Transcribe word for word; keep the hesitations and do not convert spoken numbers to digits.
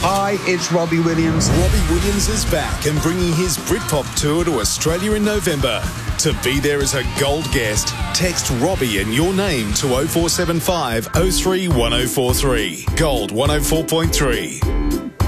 Hi, it's Robbie Williams. Robbie Williams is back and bringing his Britpop tour to Australia in November. To be there as a gold guest, text Robbie and your name to oh four seven five oh three one oh four three. Gold one oh four point three.